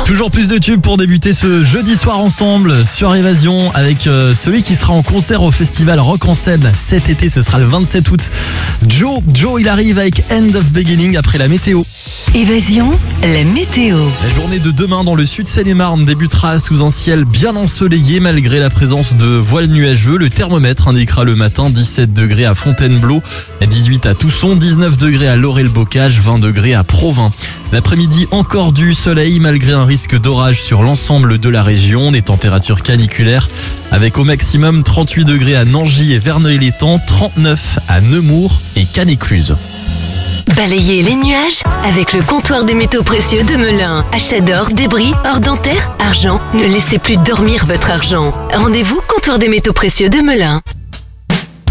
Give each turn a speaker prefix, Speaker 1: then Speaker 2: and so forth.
Speaker 1: Toujours plus de tubes pour débuter ce jeudi soir ensemble sur Évasion avec celui qui sera en concert au festival Rock en Seine cet été, ce sera le 27 août. Joe, il arrive avec End of Beginning après la météo.
Speaker 2: Évasion, la météo.
Speaker 1: La journée de demain dans le sud Seine-et-Marne débutera sous un ciel bien ensoleillé malgré la présence de voiles nuageux. Le thermomètre indiquera le matin 17 degrés à Fontainebleau, 18 à Tousson, 19 degrés à Laurel-Bocage, 20 degrés à Provins. L'après-midi, encore du soleil malgré un risque d'orage sur l'ensemble de la région. Des températures caniculaires avec au maximum 38 degrés à Nangy et Verneuil-l'Étang, 39 à Nemours et Cannes-Écluse.
Speaker 2: Balayez les nuages avec le comptoir des métaux précieux de Melun. Achat d'or, débris, or dentaire, argent. Ne laissez plus dormir votre argent. Rendez-vous comptoir des métaux précieux de Melun.